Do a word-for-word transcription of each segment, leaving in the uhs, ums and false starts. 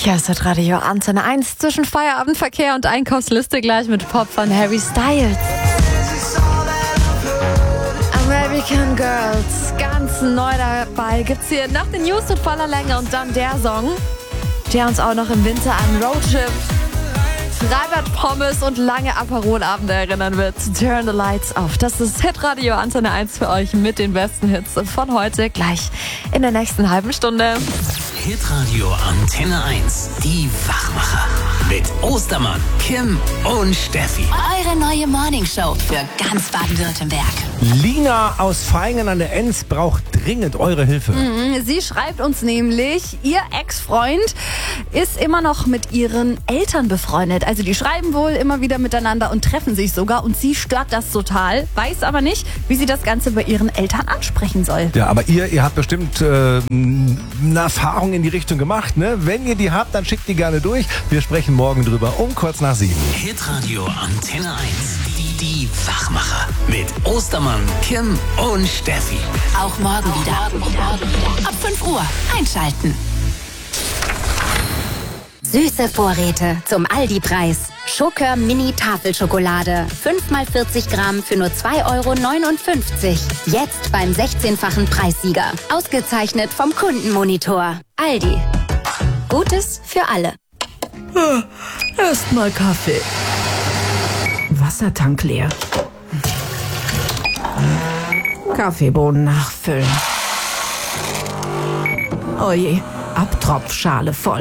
Hier ist das Radio Antenne eins zwischen Feierabendverkehr und Einkaufsliste gleich mit Pop von Harry Styles. American Girls, ganz neu dabei, gibt's hier nach den News mit voller Länge und dann der Song, der uns auch noch im Winter an Roadtrip, Freibad-Pommes und lange Aperolabende erinnern wird. Turn the Lights Off. Das ist Hitradio Antenne eins für euch mit den besten Hits von heute, gleich in der nächsten halben Stunde. Hitradio Antenne eins, die Wachmacher. Mit Ostermann, Kim und Steffi. Eure neue Morningshow für ganz Baden-Württemberg. Lina aus Vaihingen an der Enz braucht dringend eure Hilfe. Mhm, sie schreibt uns nämlich, ihr Ex-Freund ist immer noch mit ihren Eltern befreundet. Also die schreiben wohl immer wieder miteinander und treffen sich sogar. Und sie stört das total, weiß aber nicht, wie sie das Ganze bei ihren Eltern ansprechen soll. Ja, aber ihr, ihr habt bestimmt äh, eine Erfahrung in die Richtung gemacht, ne? Wenn ihr die habt, dann schickt die gerne durch. Wir sprechen morgen drüber um kurz nach sieben. Hitradio Antenne eins, die, die Wachmacher. Mit Ostermann, Kim und Steffi. Auch morgen wieder. Ab fünf Uhr einschalten. Süße Vorräte zum Aldi-Preis. Schokör Mini Tafelschokolade. fünf mal vierzig Gramm für nur zwei Euro neunundfünfzig. Jetzt beim sechzehnfachen Preissieger. Ausgezeichnet vom Kundenmonitor. Aldi. Gutes für alle. Erstmal Kaffee. Wassertank leer. Kaffeebohnen nachfüllen. Oje, Abtropfschale voll.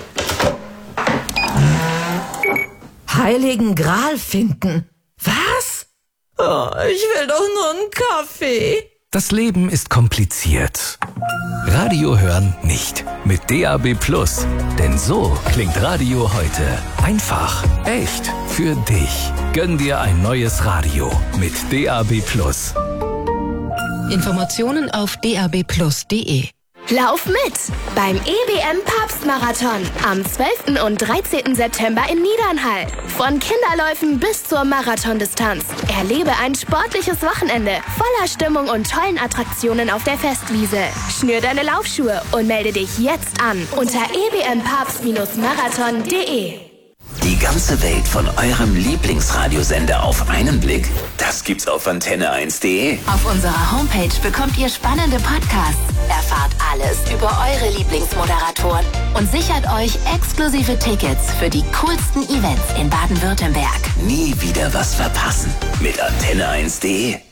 Heiligen Gral finden. Was? Oh, ich will doch nur einen Kaffee. Das Leben ist kompliziert. Radio hören nicht. Mit D A B Plus. Denn so klingt Radio heute. Einfach, echt, für dich. Gönn dir ein neues Radio mit D A B Plus. Informationen auf d a b plus punkt d e. Lauf mit beim E B M Papstmarathon am zwölften und dreizehnten September in Niedernhall. Von Kinderläufen bis zur Marathondistanz. Erlebe ein sportliches Wochenende voller Stimmung und tollen Attraktionen auf der Festwiese. Schnür deine Laufschuhe und melde dich jetzt an unter e b m papst marathon punkt d e. Die ganze Welt von eurem Lieblingsradiosender auf einen Blick? Das gibt's auf antenne eins punkt d e. Auf unserer Homepage bekommt ihr spannende Podcasts, erfahrt alles über eure Lieblingsmoderatoren und sichert euch exklusive Tickets für die coolsten Events in Baden-Württemberg. Nie wieder was verpassen mit antenne eins punkt d e.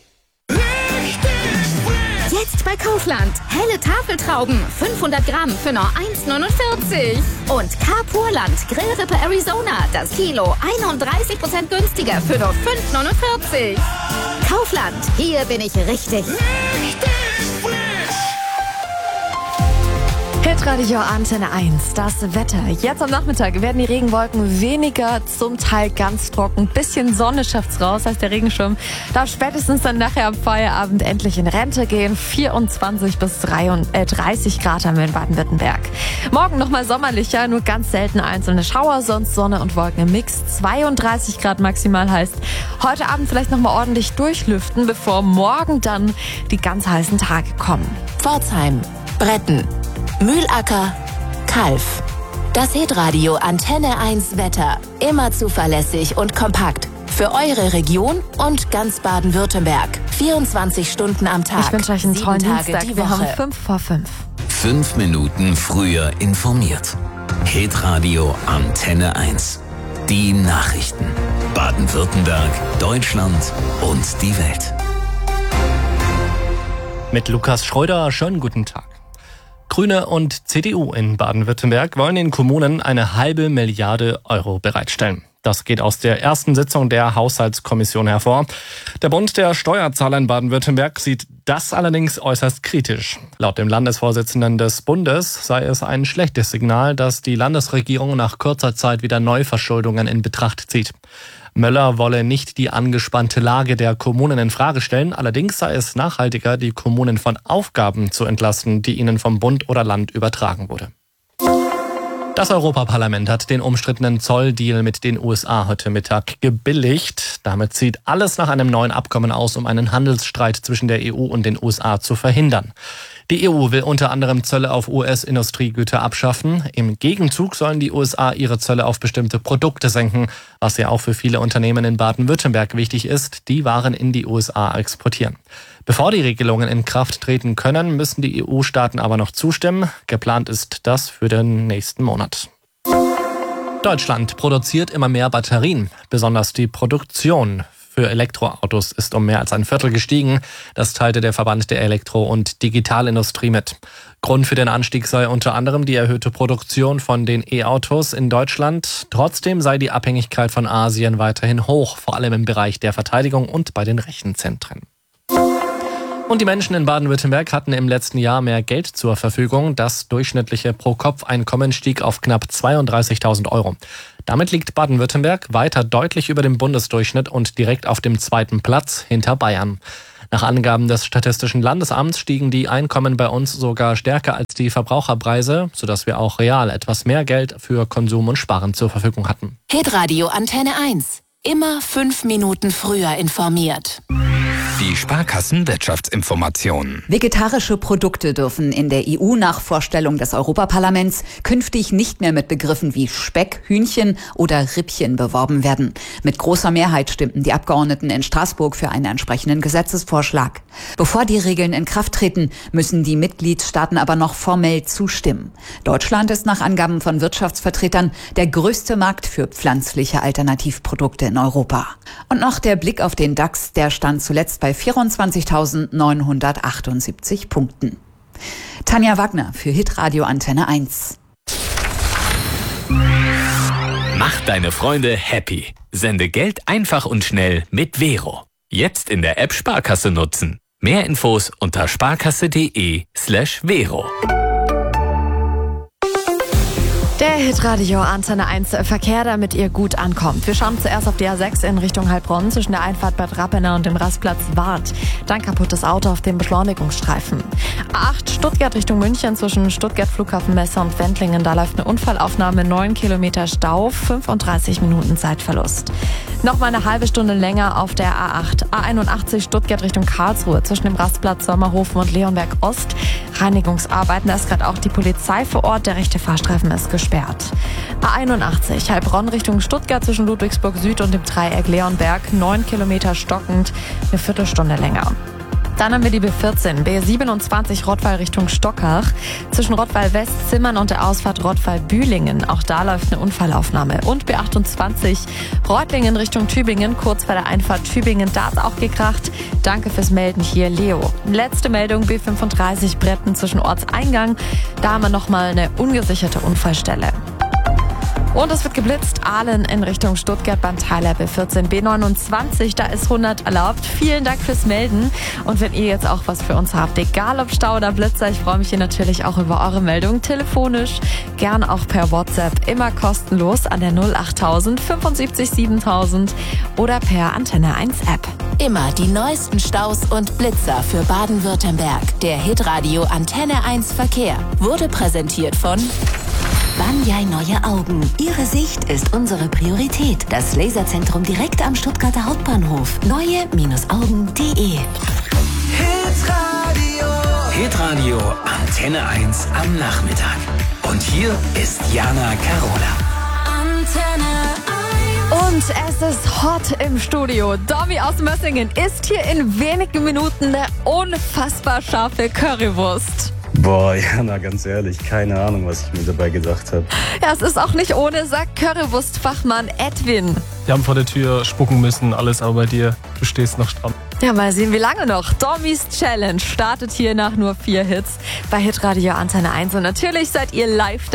Jetzt bei Kaufland. Helle Tafeltrauben. fünfhundert Gramm für nur eins neunundvierzig. Und Carpurland Grillrippe Arizona. Das Kilo einunddreißig Prozent günstiger für nur fünf neunundvierzig. Kaufland. Hier bin ich richtig. Hitradio Antenne eins, das Wetter. Jetzt am Nachmittag werden die Regenwolken weniger, zum Teil ganz trocken. Bisschen Sonne schafft's raus, heißt der Regenschirm darf spätestens dann nachher am Feierabend endlich in Rente gehen. vierundzwanzig bis dreißig Grad haben wir in Baden-Württemberg. Morgen nochmal sommerlicher, nur ganz selten einzelne Schauer, sonst Sonne und Wolken im Mix. zweiunddreißig Grad maximal heißt, heute Abend vielleicht nochmal ordentlich durchlüften, bevor morgen dann die ganz heißen Tage kommen. Pforzheim, Bretten, Mühlacker, Kalf. Das Hitradio Antenne eins Wetter. Immer zuverlässig und kompakt. Für eure Region und ganz Baden-Württemberg. vierundzwanzig Stunden am Tag. Ich wünsche euch einen tollen Tage Dienstag. die Wir Woche. haben fünf vor fünf. Fünf Minuten früher informiert. Hitradio Antenne eins. Die Nachrichten. Baden-Württemberg, Deutschland und die Welt. Mit Lukas Schreuder, schönen guten Tag. Grüne und C D U in Baden-Württemberg wollen den Kommunen eine halbe Milliarde Euro bereitstellen. Das geht aus der ersten Sitzung der Haushaltskommission hervor. Der Bund der Steuerzahler in Baden-Württemberg sieht das allerdings äußerst kritisch. Laut dem Landesvorsitzenden des Bundes sei es ein schlechtes Signal, dass die Landesregierung nach kurzer Zeit wieder Neuverschuldungen in Betracht zieht. Möller wolle nicht die angespannte Lage der Kommunen in Frage stellen. Allerdings sei es nachhaltiger, die Kommunen von Aufgaben zu entlasten, die ihnen vom Bund oder Land übertragen wurde. Das Europaparlament hat den umstrittenen Zolldeal mit den U S A heute Mittag gebilligt. Damit sieht alles nach einem neuen Abkommen aus, um einen Handelsstreit zwischen der E U und den U S A zu verhindern. Die E U will unter anderem Zölle auf U S-Industriegüter abschaffen. Im Gegenzug sollen die U S A ihre Zölle auf bestimmte Produkte senken, was ja auch für viele Unternehmen in Baden-Württemberg wichtig ist, die Waren in die U S A exportieren. Bevor die Regelungen in Kraft treten können, müssen die E U-Staaten aber noch zustimmen. Geplant ist das für den nächsten Monat. Deutschland produziert immer mehr Batterien. Besonders die Produktion für Elektroautos ist um mehr als ein Viertel gestiegen. Das teilte der Verband der Elektro- und Digitalindustrie mit. Grund für den Anstieg sei unter anderem die erhöhte Produktion von den E-Autos in Deutschland. Trotzdem sei die Abhängigkeit von Asien weiterhin hoch, vor allem im Bereich der Verteidigung und bei den Rechenzentren. Und die Menschen in Baden-Württemberg hatten im letzten Jahr mehr Geld zur Verfügung. Das durchschnittliche Pro-Kopf-Einkommen stieg auf knapp zweiunddreißigtausend Euro. Damit liegt Baden-Württemberg weiter deutlich über dem Bundesdurchschnitt und direkt auf dem zweiten Platz hinter Bayern. Nach Angaben des Statistischen Landesamts stiegen die Einkommen bei uns sogar stärker als die Verbraucherpreise, sodass wir auch real etwas mehr Geld für Konsum und Sparen zur Verfügung hatten. Hitradio Antenne eins. Immer fünf Minuten früher informiert. Die Sparkassen-Wirtschaftsinformationen. Vegetarische Produkte dürfen in der E U nach Vorstellung des Europaparlaments künftig nicht mehr mit Begriffen wie Speck, Hühnchen oder Rippchen beworben werden. Mit großer Mehrheit stimmten die Abgeordneten in Straßburg für einen entsprechenden Gesetzesvorschlag. Bevor die Regeln in Kraft treten, müssen die Mitgliedstaaten aber noch formell zustimmen. Deutschland ist nach Angaben von Wirtschaftsvertretern der größte Markt für pflanzliche Alternativprodukte in Europa. Und noch der Blick auf den DAX, der stand zuletzt bei vierundzwanzigtausendneunhundertachtundsiebzig Punkten. Tanja Wagner für Hitradio Antenne eins. Mach deine Freunde happy. Sende Geld einfach und schnell mit Vero. Jetzt in der App Sparkasse nutzen. Mehr Infos unter sparkasse.de slash Vero. Der Hitradio Antenne eins Verkehr, damit ihr gut ankommt. Wir schauen zuerst auf die A sechs in Richtung Heilbronn zwischen der Einfahrt Bad Rappenau und dem Rastplatz Wart. Dann kaputtes Auto auf dem Beschleunigungsstreifen. A acht Stuttgart Richtung München zwischen Stuttgart Flughafen Messe und Wendlingen. Da läuft eine Unfallaufnahme, neun Kilometer Stau, fünfunddreißig Minuten Zeitverlust. Nochmal eine halbe Stunde länger auf der A acht. A einundachtzig Stuttgart Richtung Karlsruhe zwischen dem Rastplatz Sommerhofen und Leonberg Ost. Reinigungsarbeiten, da ist gerade auch die Polizei vor Ort. Der rechte Fahrstreifen ist gesperrt. A einundachtzig Heilbronn Richtung Stuttgart zwischen Ludwigsburg Süd und dem Dreieck Leonberg. neun Kilometer stockend, eine Viertelstunde länger. Dann haben wir die B vierzehn, B siebenundzwanzig Rottweil Richtung Stockach. Zwischen Rottweil West Zimmern und der Ausfahrt Rottweil Bühlingen. Auch da läuft eine Unfallaufnahme. Und B achtundzwanzig Reutlingen Richtung Tübingen, kurz bei der Einfahrt Tübingen. Da ist auch gekracht. Danke fürs Melden hier, Leo. Letzte Meldung, B fünfunddreißig Bretten zwischen Ortseingang. Da haben wir nochmal eine ungesicherte Unfallstelle. Und es wird geblitzt, Aalen in Richtung Stuttgart beim Teiler B vierzehn, B neunundzwanzig, da ist hundert erlaubt. Vielen Dank fürs Melden. Und wenn ihr jetzt auch was für uns habt, egal ob Stau oder Blitzer, ich freue mich hier natürlich auch über eure Meldungen, telefonisch, gern auch per WhatsApp, immer kostenlos an der null achttausend fünfundsiebzig siebentausend oder per Antenne eins App. Immer die neuesten Staus und Blitzer für Baden-Württemberg. Der Hitradio Antenne eins Verkehr wurde präsentiert von Banyai Neue Augen. Ihre Sicht ist unsere Priorität. Das Laserzentrum direkt am Stuttgarter Hauptbahnhof. neue Augen punkt de. Hitradio. Hitradio Antenne eins am Nachmittag. Und hier ist Jana Carola. Antenne eins. Und es ist hot im Studio. Domi aus Mössingen isst hier in wenigen Minuten eine unfassbar scharfe Currywurst. Boah, Jana, ganz ehrlich, keine Ahnung, was ich mir dabei gedacht habe. Ja, es ist auch nicht ohne, sagt Currywurstfachmann Edwin. Wir haben vor der Tür spucken müssen, alles, aber bei dir, du stehst noch stramm. Ja, mal sehen, wie lange noch. Dommis Challenge startet hier nach nur vier Hits bei Hitradio Antenne eins. Und natürlich seid ihr live dabei.